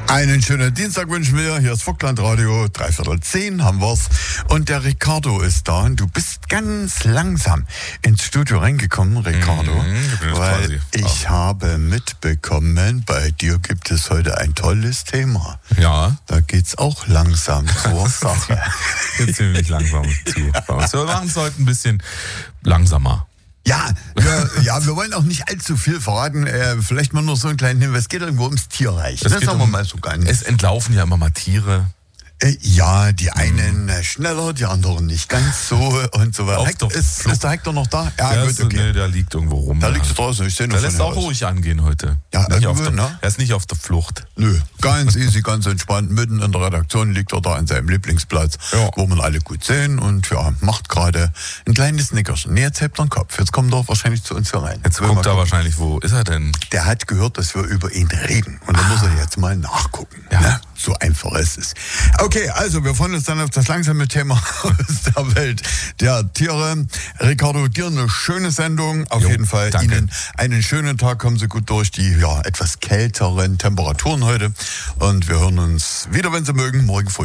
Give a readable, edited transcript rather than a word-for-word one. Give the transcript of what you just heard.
Einen schönen Dienstag wünschen wir. Hier ist Vogtland Radio, 9:45 haben wir's. Und der Ricardo ist da. Und du bist ganz langsam ins Studio reingekommen, Ricardo. Weil ich habe mitbekommen, bei dir gibt es heute ein tolles Thema. Ja. Da geht's auch langsam zur Sache. Geht ziemlich langsam zu. Wir machen es heute ein bisschen langsamer. Ja, wir wollen auch nicht allzu viel verraten. Vielleicht mal nur so einen kleinen Hinweis. Es geht irgendwo ums Tierreich. Das sagen wir mal so ganz. Es entlaufen ja immer mal Tiere. Ja, die einen schneller, die anderen nicht ganz so und so weiter. Ist der Hector noch da? Ja, gut, okay. Nee, der liegt irgendwo rum. Da liegt er draußen, ich sehe nur der lässt auch ruhig angehen heute. Ja, er ist nicht auf der Flucht. Nö, ganz easy, ganz entspannt. Mitten in der Redaktion liegt er da an seinem Lieblingsplatz, wo man alle gut sehen und macht gerade ein kleines Nickerchen. Nee, jetzt hebt er den Kopf. Jetzt kommt er wahrscheinlich zu uns hier rein. Jetzt guckt er wahrscheinlich, wo ist er denn? Der hat gehört, dass wir über ihn reden. Und dann muss er jetzt mal nachgucken. Ja. Ne? So einfach ist es. Okay, also wir freuen uns dann auf das langsame Thema aus der Welt der Tiere. Ricardo, dir eine schöne Sendung. Auf jeden Fall danke. Ihnen einen schönen Tag. Kommen Sie gut durch die etwas kälteren Temperaturen heute. Und wir hören uns wieder, wenn Sie mögen, morgen früh.